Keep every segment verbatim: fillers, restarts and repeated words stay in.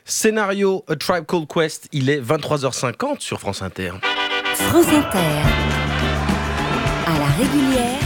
Scénario A Tribe Called Quest, il est vingt-trois heures cinquante sur France Inter. France Inter, à la régulière,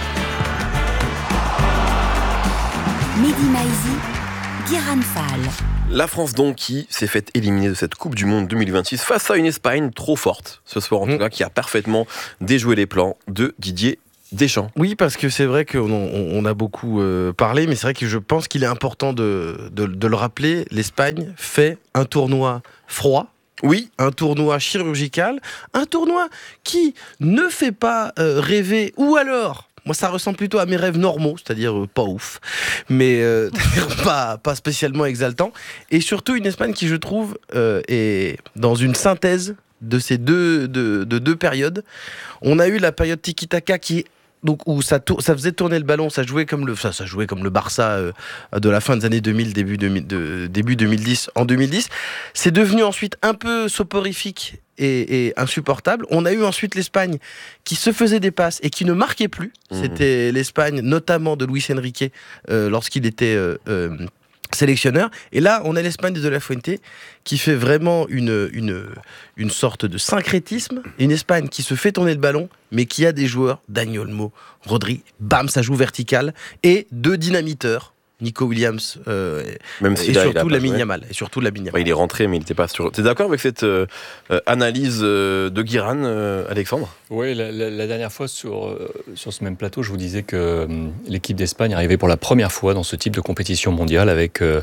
Mehdi Maizi, Guiran Fall. La France donc qui s'est faite éliminer de cette Coupe du Monde deux mille vingt-six face à une Espagne trop forte, ce soir en mmh. tout cas, qui a parfaitement déjoué les plans de Didier Deschamps. Oui, parce que c'est vrai qu'on on a beaucoup euh, parlé, mais c'est vrai que je pense qu'il est important de, de, de le rappeler. L'Espagne fait un tournoi froid. Oui, un tournoi chirurgical, un tournoi qui ne fait pas euh, rêver, ou alors... Moi, ça ressemble plutôt à mes rêves normaux, c'est-à-dire euh, pas ouf, mais euh, pas, pas spécialement exaltant. Et surtout, une Espagne qui, je trouve, euh, est dans une synthèse de ces deux, de, de deux périodes. On a eu la période tiki-taka qui... Donc, où ça, tour- ça faisait tourner le ballon, ça jouait comme le, ça, ça jouait comme le Barça euh, de la fin des années deux mille, début, deux mille, de, début deux mille dix, en deux mille dix. C'est devenu ensuite un peu soporifique et, et insupportable. On a eu ensuite l'Espagne qui se faisait des passes et qui ne marquait plus. Mmh. C'était l'Espagne, notamment de Luis Enrique, euh, lorsqu'il était... Euh, euh, sélectionneur. Et là, on a l'Espagne de De La Fuente qui fait vraiment une, une, une sorte de syncrétisme. Une Espagne qui se fait tourner le ballon, mais qui a des joueurs, Dani Olmo, Rodri, bam, ça joue vertical, et deux dynamiteurs, Nico Williams euh, Même si et, là, surtout Lamine Yamal, et surtout Lamine Yamal. Ouais, il est rentré, mais il n'était pas sûr. Tu es d'accord avec cette euh, analyse euh, de Guiran, euh, Alexandre ? Oui, la, la, la dernière fois sur, euh, sur ce même plateau, je vous disais que euh, l'équipe d'Espagne arrivait pour la première fois dans ce type de compétition mondiale avec euh,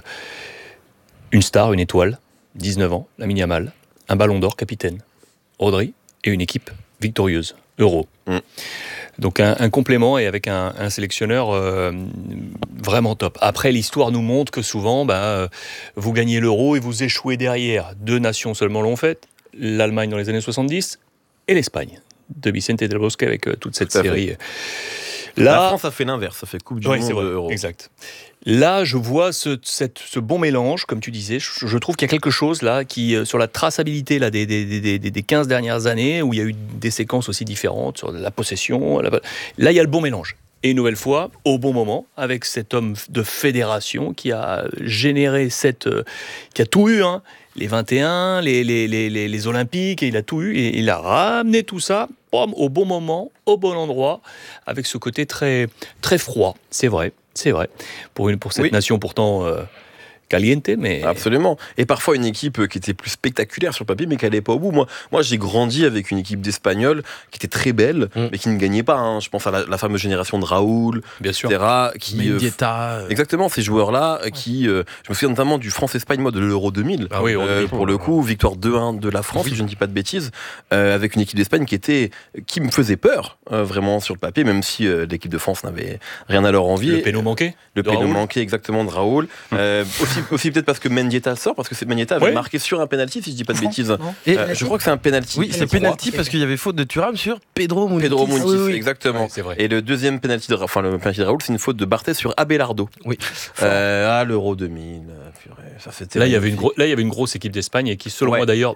une star, une étoile, dix-neuf ans, Lamine Yamal, un ballon d'or capitaine, Rodri, et une équipe victorieuse, Euro. Mm. Donc un, un complément et avec un, un sélectionneur euh, vraiment top. Après, l'histoire nous montre que souvent, bah, euh, vous gagnez l'Euro et vous échouez derrière. Deux nations seulement l'ont fait, l'Allemagne dans les années soixante-dix et l'Espagne de Vicente del Bosque avec euh, toute cette Tout série. Là, la France a fait l'inverse, ça fait Coupe du ouais, Monde, c'est vrai, Euro. Exact. Là, je vois ce, cette, ce bon mélange, comme tu disais. Je, je trouve qu'il y a quelque chose là, qui, sur la traçabilité là, des, des, des, des, des quinze dernières années, où il y a eu des séquences aussi différentes sur la possession. La... Là, il y a le bon mélange. Et une nouvelle fois, au bon moment, avec cet homme de fédération qui a généré cette... Euh, qui a tout eu, hein, les vingt et un, les, les, les, les, les Olympiques, et il a tout eu, et il a ramené tout ça bam, au bon moment, au bon endroit, avec ce côté très, très froid, c'est vrai. C'est vrai, pour, une, pour cette oui. nation pourtant euh, caliente, mais... Absolument, et parfois une équipe qui était plus spectaculaire sur le papier, mais qui n'allait pas au bout. Moi, moi j'ai grandi avec une équipe d'Espagnols qui était très belle, mm. mais qui ne gagnait pas. Hein. Je pense à la, la fameuse génération de Raoul, Bien et cetera. Sûr. Qui, Mendieta. Euh, exactement, ces joueurs-là, ouais. qui... Euh, je me souviens notamment du France-Espagne, moi, de l'Euro deux mille. Ah oui, euh, pour le coup, victoire deux un de la France, oui. si je ne dis pas de bêtises, euh, avec une équipe d'Espagne qui était... qui me faisait peur, euh, vraiment, sur le papier, même si euh, l'équipe de France n'avait rien à leur envier. Le péno manqué Le péno manqué, exactement, de Raoul. Euh, aussi, aussi peut-être parce que Mendieta sort, parce que c'est Mendieta avait oui. marqué sur un penalty, si je dis pas de bêtises. Et euh, je crois que c'est un penalty. Oui, c'est penalty parce qu'il y avait faute de Thuram sur Pedro Muniz. Pedro Muniz, oui, oui. exactement. Ouais, c'est vrai. Et le deuxième penalty de, enfin le penalty de Raoul, c'est une faute de Barthez sur Abelardo. Oui. Euh, ah, l'Euro deux mille. Purée, ça c'était. Là, il y avait une gro- là, il y avait une grosse équipe d'Espagne et qui, selon ouais. moi d'ailleurs.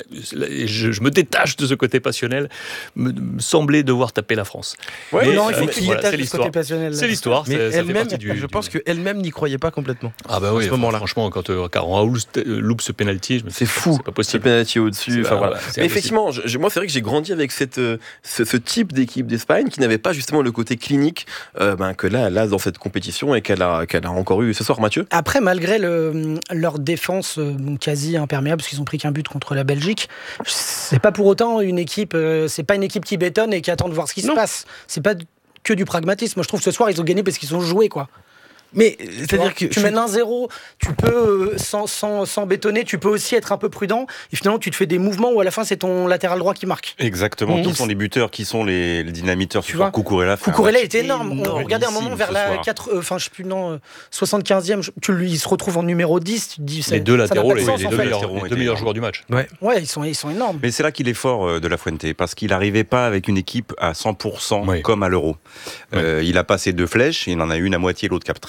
Je, je me détache de ce côté passionnel, me, me semblait devoir taper la France. Ouais, mais non, il faut mais, qu'il voilà, détache de ce côté passionnel. C'est l'histoire, mais c'est, ça fait partie du... Je du, pense du... qu'elle-même n'y croyait pas complètement. Ah bah oui, à ce moment-là. Franchement, quand, euh, quand Raoul loupe ce penalty, je me c'est fou. C'est pas possible. Ce penalty au-dessus. Enfin, voilà. Ouais, mais effectivement, je, moi, c'est vrai que j'ai grandi avec cette, euh, ce, ce type d'équipe d'Espagne qui n'avait pas justement le côté clinique euh, ben, que là, là, dans cette compétition et qu'elle a, qu'elle a encore eu ce soir, Mathieu. Après, malgré le, leur défense euh, quasi imperméable, parce qu'ils ont pris qu'un but contre la Belgique, c'est pas pour autant une équipe, euh, c'est pas une équipe qui bétonne et qui attend de voir ce qui non. se passe. C'est pas que du pragmatisme. Moi, je trouve que ce soir, ils ont gagné parce qu'ils ont joué, quoi. Mais c'est-à-dire que tu mènes un zéro, tu peux sans, sans, sans bétonner, tu peux aussi être un peu prudent et finalement tu te fais des mouvements où à la fin c'est ton latéral droit qui marque. Exactement. Mmh. Qui sont les buteurs, qui sont les, les dynamiteurs tu vois, Cucurella. Cucurella était énorme. énorme. On regardait un moment vers la quatre, enfin euh, je sais plus non, soixante-quinzième, tu lui il se retrouve en numéro dix, tu te dis les deux latéraux, les, sens, les, deux, meilleurs, les deux meilleurs joueurs du match. Ouais. Ouais, ils sont ils sont énormes. Mais c'est là qu'il est fort euh, de La Fuente parce qu'il n'arrivait pas avec une équipe à cent pour cent ouais. comme à l'Euro. Ouais. Euh, il a passé deux flèches, il en a une à moitié, l'autre cap très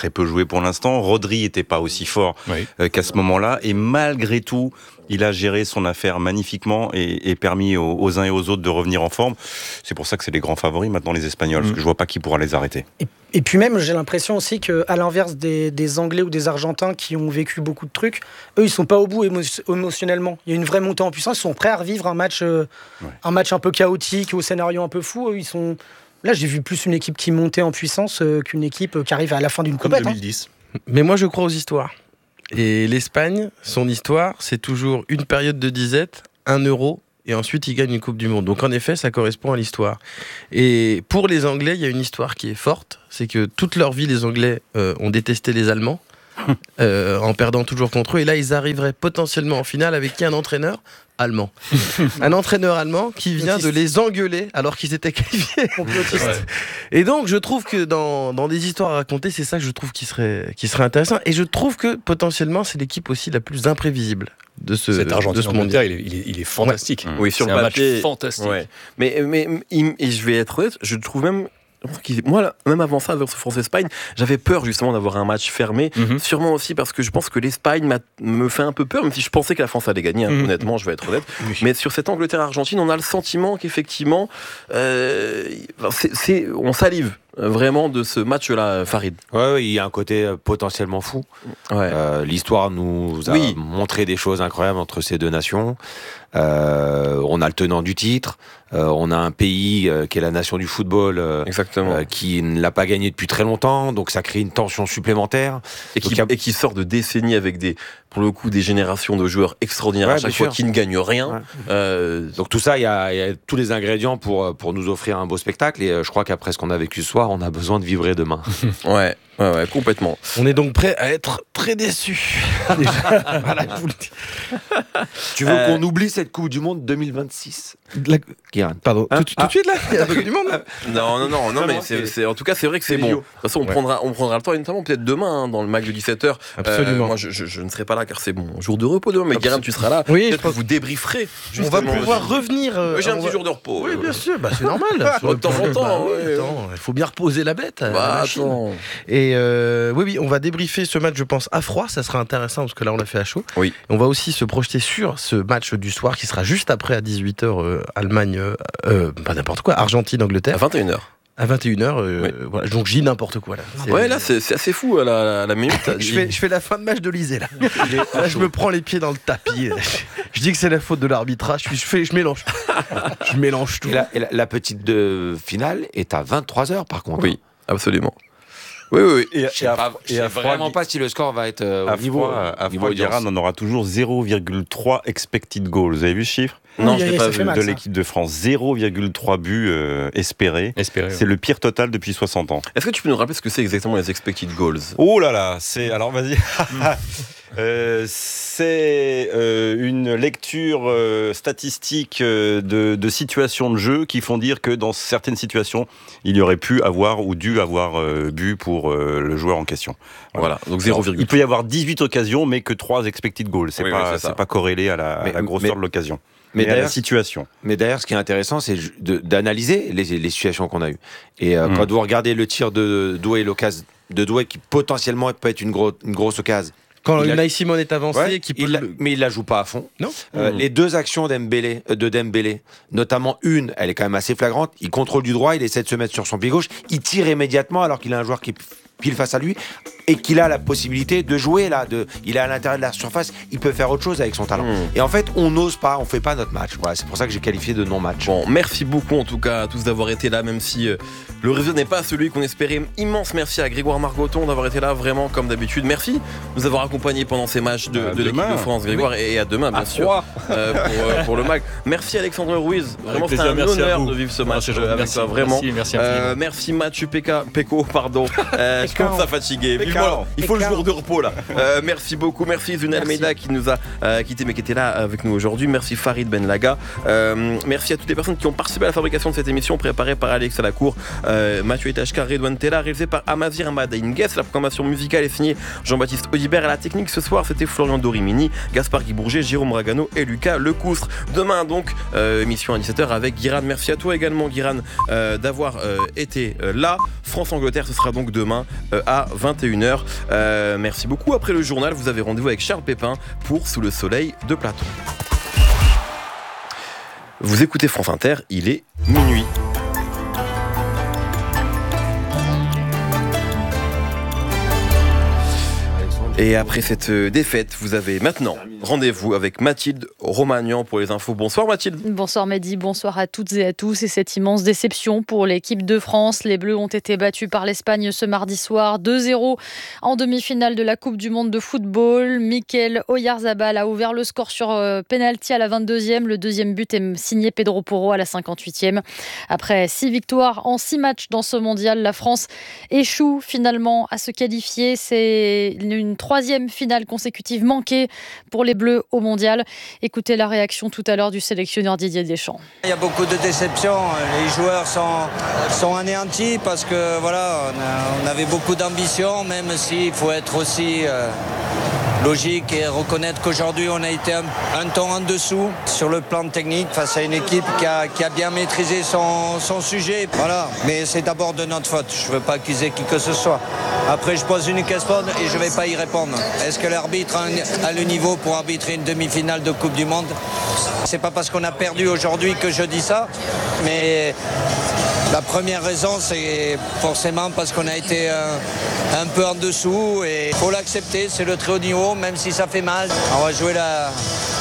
très peu joué pour l'instant. Rodri était pas aussi fort oui. euh, qu'à ce moment-là. Et malgré tout, il a géré son affaire magnifiquement et, et permis aux, aux uns et aux autres de revenir en forme. C'est pour ça que c'est les grands favoris maintenant, les Espagnols, mmh. parce que je vois pas qui pourra les arrêter. Et, et puis même, j'ai l'impression aussi qu'à l'inverse des, des Anglais ou des Argentins qui ont vécu beaucoup de trucs, eux, ils sont pas au bout émo- émotionnellement. Il y a une vraie montée en puissance. Ils sont prêts à revivre un match, euh, ouais. un match un peu chaotique, au scénario un peu fou. Eux, ils sont... Là, j'ai vu plus une équipe qui montait en puissance euh, qu'une équipe qui arrive à la fin d'une Comme compète. deux mille dix. Hein. Mais moi, je crois aux histoires. Et l'Espagne, son histoire, c'est toujours une période de disette, un euro, et ensuite il gagne une Coupe du Monde. Donc en effet, ça correspond à l'histoire. Et pour les Anglais, il y a une histoire qui est forte, c'est que toute leur vie, les Anglais euh, ont détesté les Allemands, euh, en perdant toujours contre eux. Et là, ils arriveraient potentiellement en finale avec qui? Un entraîneur allemand. Un entraîneur allemand qui vient de les engueuler alors qu'ils étaient qualifiés. Ouais. Et donc, je trouve que dans, dans des histoires à raconter, c'est ça que je trouve qui serait, qui serait intéressant. Et je trouve que potentiellement, c'est l'équipe aussi la plus imprévisible de ce, Cet Argentine de ce mondial. Il est, il est, il est fantastique. Ouais. Oui, sur c'est le un papier, match fantastique. Ouais. Mais, mais, mais et je vais être honnête, je trouve même. Moi, même avant ça, vers ce France-Espagne, j'avais peur justement d'avoir un match fermé. Mm-hmm. Sûrement aussi parce que je pense que l'Espagne m'a, me fait un peu peur, même si je pensais que la France allait gagner, hein, mm-hmm. honnêtement, je vais être honnête. Oui. Mais sur cette Angleterre-Argentine, on a le sentiment qu'effectivement, euh, c'est, c'est, on salive vraiment de ce match-là, Farid. Ouais, ouais, il y a un côté potentiellement fou. Ouais. Euh, l'histoire nous a oui. montré des choses incroyables entre ces deux nations. Euh, on a le tenant du titre. Euh, on a un pays euh, qui est la nation du football, euh, Exactement. Euh, qui ne l'a pas gagné depuis très longtemps, donc ça crée une tension supplémentaire. Et qui, a... et qui sort de décennies avec des, pour le coup, des générations de joueurs extraordinaires ouais, à chaque fois sûr. qui ne gagnent rien. Ouais. Euh... Donc tout ça, il y, y a tous les ingrédients pour pour nous offrir un beau spectacle. Et euh, je crois qu'après ce qu'on a vécu ce soir, on a besoin de vibrer demain. ouais. Ouais, ouais, complètement. On est donc prêt à être très déçus. Voilà, je vous le dis. Tu veux euh... qu'on oublie cette Coupe du Monde deux mille vingt-six La... Pardon, hein tout, tout ah. de suite là il y a la Coupe du Monde là Non, non, non, non, mais c'est, c'est, en tout cas, c'est vrai que c'est, c'est bon. De toute façon, on, ouais. prendra, on prendra le temps, et notamment peut-être demain, hein, dans le Mac de dix-sept heures. Absolument. Euh, moi, je, je, je ne serai pas là car c'est mon jour de repos demain, mais Guérin, tu seras là. Oui, peut-être que vous débrieferez. On va pouvoir revenir. Euh, j'ai un petit va... jour de repos. Oui, bien sûr, bah, c'est normal. De temps en temps. Il faut bien reposer la bête. Bah, attends. Et oui, oui, on va débriefer ce match, je pense, à froid. Ça sera intéressant parce que là, on l'a fait à chaud. Oui. On va aussi se projeter sur ce match du soir qui sera juste après à dix-huit heures, euh, Allemagne, euh, euh, pas n'importe quoi, Argentine, Angleterre. À vingt et une heures. À vingt et une heures, euh, oui. Voilà, donc je dis n'importe quoi là. C'est, ouais, là c'est, c'est assez fou la, la, la minute. je, fais, je fais la fin de match de l'Elysée là. Là, je me prends les pieds dans le tapis. Je dis que c'est la faute de l'arbitrage. Je, fais, je mélange. Je mélange tout. Et la, et la, la petite de finale est à vingt-trois heures par contre. Oui, absolument. Oui, oui, oui. Et, je ne sais vraiment pas si le score va être euh, au niveau. Froid, à niveau Guérin, on aura toujours zéro virgule trois expected goals. Vous avez vu ce chiffre? Non, je l'ai pas vu. Mal, de l'équipe de France, zéro virgule trois buts euh, espérés. Espéré, c'est ouais. le pire total depuis soixante ans. Est-ce que tu peux nous rappeler ce que c'est exactement les expected goals? Oh là là, c'est alors vas-y. Euh, c'est euh, une lecture euh, statistique euh, de, de situations de jeu qui font dire que dans certaines situations, il y aurait pu avoir ou dû avoir euh, but pour euh, le joueur en question. Voilà, donc zéro virgule trois. Il peut y avoir dix-huit occasions, mais que trois expected goals. C'est, oui, pas, oui, c'est, c'est pas corrélé à la, mais, à la grosseur mais, de l'occasion. Mais, mais à la situation. Mais d'ailleurs, ce qui est intéressant, c'est de, d'analyser les, les situations qu'on a eues. Et euh, mmh. quand vous regardez le tir de Doué, l'occasion de Doué, qui potentiellement peut être une, gros, une grosse occasion. Quand Unai Simon est avancé, ouais, qui peut il la, le... mais il la joue pas à fond. Non. Euh, mmh. Les deux actions Dembélé, euh, de Dembélé, notamment une, elle est quand même assez flagrante. Il contrôle du droit, il essaie de se mettre sur son pied gauche, il tire immédiatement alors qu'il a un joueur qui est pile face à lui et qu'il a la possibilité de jouer là, de, il est à l'intérieur de la surface, il peut faire autre chose avec son talent. Mmh. Et en fait, on n'ose pas, on fait pas notre match. Voilà, c'est pour ça que j'ai qualifié de non-match. Bon, merci beaucoup en tout cas à tous d'avoir été là, même si euh, le résultat n'est pas celui qu'on espérait. Immense merci à Grégoire Margoton d'avoir été là, vraiment comme d'habitude. Merci de nous avoir accompagnés pendant ces matchs de, de l'équipe de France, Grégoire, oui. et à demain bien à sûr euh, pour, euh, pour le mag. Merci Alexandre Ruiz, vraiment c'était un honneur de vivre ce match merci, avec merci, toi, vraiment. Merci, merci, euh, merci Mathieu Peka, Peko, pardon. Euh, je commence à fatiguer. Vivement, il faut le jour de repos là. Euh, merci beaucoup, merci Zunel Almeida qui nous a euh, quitté mais qui était là avec nous aujourd'hui. Merci Farid Benlaga. Euh, merci à toutes les personnes qui ont participé à la fabrication de cette émission préparée par Alex Alacour, euh, Mathieu Etachka, Redouane Tella, réalisée par Amazir Ahmad Ingues. La programmation musicale est signée Jean-Baptiste Audibert. À la technique ce soir, c'était Florian Dorimini, Gaspard Guibourget, Jérôme Ragano et Lucas Lecoustre. Demain donc, euh, émission à dix-sept heures avec Guiran. Merci à toi également Guiran euh, d'avoir euh, été euh, là. France-Angleterre, ce sera donc demain euh, à vingt et une heures. Euh, merci beaucoup. Après le journal, vous avez rendez-vous avec Charles Pépin pour Sous le soleil de Platon. Vous écoutez France Inter, il est minuit. Et après cette défaite, vous avez maintenant rendez-vous avec Mathilde Romagnan pour les infos. Bonsoir Mathilde. Bonsoir Mehdi, bonsoir à toutes et à tous. Et cette immense déception pour l'équipe de France. Les Bleus ont été battus par l'Espagne ce mardi soir deux zéro en demi-finale de la Coupe du Monde de football. Mikel Oyarzabal a ouvert le score sur euh, pénalty à la vingt-deuxième. Le deuxième but est signé Pedro Porro à la cinquante-huitième. Après six victoires en six matchs dans ce mondial, la France échoue finalement à se qualifier. C'est une troisième finale consécutive manquée pour les Bleus au mondial. Écoutez la réaction tout à l'heure du sélectionneur Didier Deschamps. Il y a beaucoup de déceptions. Les joueurs sont, sont anéantis parce que voilà, on, a, on avait beaucoup d'ambition, même s'il faut être aussi euh, logique et reconnaître qu'aujourd'hui on a été un, un ton en dessous sur le plan technique face à une équipe qui a, qui a bien maîtrisé son, son sujet. Voilà. Mais c'est d'abord de notre faute. Je ne veux pas accuser qui que ce soit. Après, je pose une question et je ne vais pas y répondre. Est-ce que l'arbitre a le niveau pour arbitrer une demi-finale de Coupe du Monde ? C'est pas parce qu'on a perdu aujourd'hui que je dis ça, mais la première raison, c'est forcément parce qu'on a été un, un peu en dessous et il faut l'accepter, c'est le très haut niveau, même si ça fait mal. On va jouer la,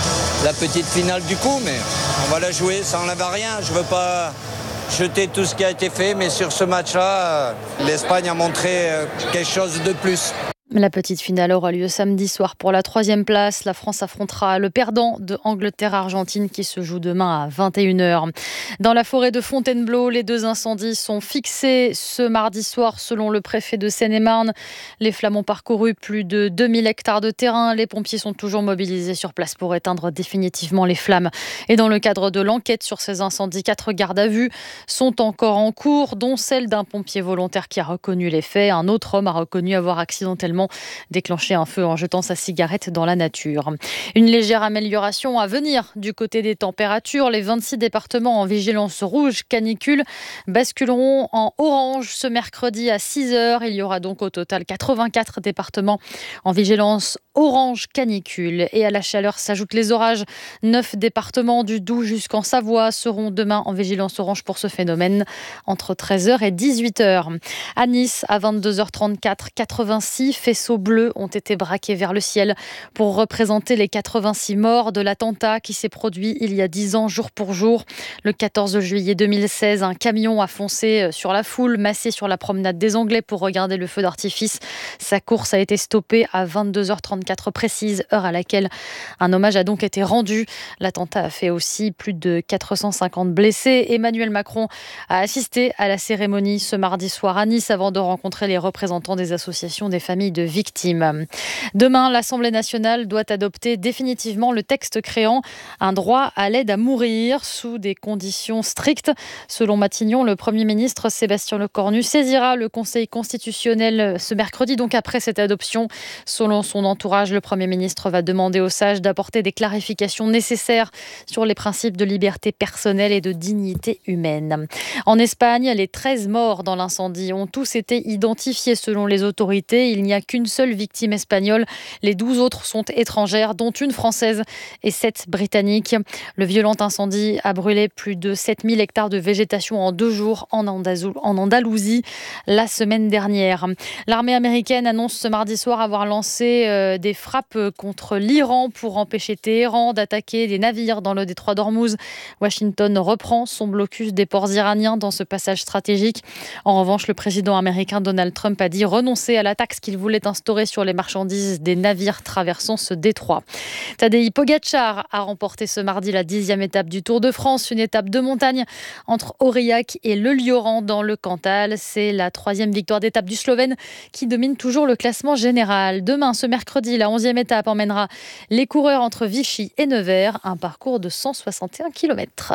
la petite finale du coup, mais on va la jouer, ça n'enlève rien. Je veux pas jeter tout ce qui a été fait, mais sur ce match-là, l'Espagne a montré quelque chose de plus. La petite finale aura lieu samedi soir pour la troisième place. La France affrontera le perdant de Angleterre-Argentine qui se joue demain à vingt et une heures. Dans la forêt de Fontainebleau, les deux incendies sont fixés ce mardi soir selon le préfet de Seine-et-Marne. Les flammes ont parcouru plus de deux mille hectares de terrain. Les pompiers sont toujours mobilisés sur place pour éteindre définitivement les flammes. Et dans le cadre de l'enquête sur ces incendies, quatre gardes à vue sont encore en cours, dont celle d'un pompier volontaire qui a reconnu les faits. Un autre homme a reconnu avoir accidentellement déclenché un feu en jetant sa cigarette dans la nature. Une légère amélioration à venir du côté des températures. Les vingt-six départements en vigilance rouge canicule basculeront en orange ce mercredi à six heures. Il y aura donc au total quatre-vingt-quatre départements en vigilance orange canicule. Et à la chaleur s'ajoutent les orages. Neuf départements du Doubs jusqu'en Savoie seront demain en vigilance orange pour ce phénomène entre treize heures et dix-huit heures. À Nice, à vingt-deux heures trente-quatre, quatre-vingt-six faisceaux bleus ont été braqués vers le ciel pour représenter les quatre-vingt-six morts de l'attentat qui s'est produit il y a dix ans jour pour jour. Le quatorze juillet deux mille seize, un camion a foncé sur la foule massée sur la promenade des Anglais pour regarder le feu d'artifice. Sa course a été stoppée à vingt-deux heures trente-quatre précise, heure à laquelle un hommage a donc été rendu. L'attentat a fait aussi plus de quatre cent cinquante blessés. Emmanuel Macron a assisté à la cérémonie ce mardi soir à Nice avant de rencontrer les représentants des associations des familles de victimes. Demain, l'Assemblée nationale doit adopter définitivement le texte créant un droit à l'aide à mourir sous des conditions strictes. Selon Matignon, le Premier ministre Sébastien Lecornu saisira le Conseil constitutionnel ce mercredi, donc après cette adoption. Selon son entourage, le Premier ministre va demander aux sages d'apporter des clarifications nécessaires sur les principes de liberté personnelle et de dignité humaine. En Espagne, les treize morts dans l'incendie ont tous été identifiés selon les autorités. Il n'y a qu'une seule victime espagnole. Les douze autres sont étrangères, dont une française et sept britanniques. Le violent incendie a brûlé plus de sept mille hectares de végétation en deux jours en Andalousie la semaine dernière. L'armée américaine annonce ce mardi soir avoir lancé euh, des frappes contre l'Iran pour empêcher Téhéran d'attaquer des navires dans le détroit d'Ormuz. Washington reprend son blocus des ports iraniens dans ce passage stratégique. En revanche, le président américain Donald Trump a dit renoncer à la taxe qu'il voulait instaurer sur les marchandises des navires traversant ce détroit. Tadej Pogačar a remporté ce mardi la dixième étape du Tour de France, une étape de montagne entre Aurillac et Le Lioran dans le Cantal. C'est la troisième victoire d'étape du Slovène qui domine toujours le classement général. Demain, ce mercredi, la onzième étape emmènera les coureurs entre Vichy et Nevers, un parcours de cent soixante et un kilomètres.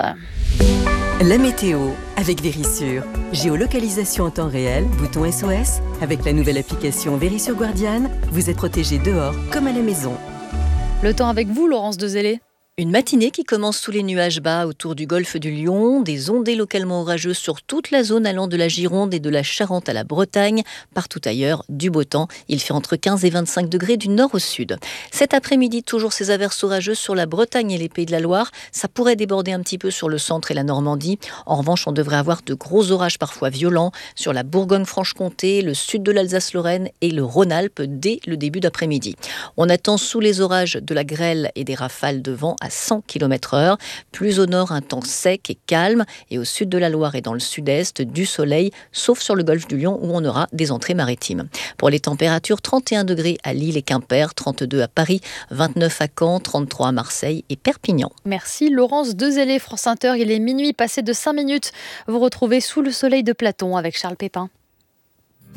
La météo avec Vérissure. Géolocalisation en temps réel, bouton S O S. Avec la nouvelle application Vérissure Guardian, vous êtes protégé dehors comme à la maison. Le temps avec vous, Laurence Dezellé. Une matinée qui commence sous les nuages bas autour du golfe du Lion, des ondées localement orageuses sur toute la zone allant de la Gironde et de la Charente à la Bretagne. Partout ailleurs, du beau temps. Il fait entre quinze et vingt-cinq degrés du nord au sud. Cet après-midi, toujours ces averses orageuses sur la Bretagne et les Pays de la Loire. Ça pourrait déborder un petit peu sur le centre et la Normandie. En revanche, on devrait avoir de gros orages parfois violents sur la Bourgogne-Franche-Comté, le sud de l'Alsace-Lorraine et le Rhône-Alpes dès le début d'après-midi. On attend sous les orages de la grêle et des rafales de vent à cent kilomètres heure. Plus au nord, un temps sec et calme. Et au sud de la Loire et dans le sud-est, du soleil, sauf sur le golfe du Lion où on aura des entrées maritimes. Pour les températures, trente et un degrés à Lille et Quimper, trente-deux à Paris, vingt-neuf à Caen, trente-trois à Marseille et Perpignan. Merci Laurence Dezellé, France Inter. Il est minuit passé de cinq minutes. Vous retrouvez Sous le soleil de Platon avec Charles Pépin.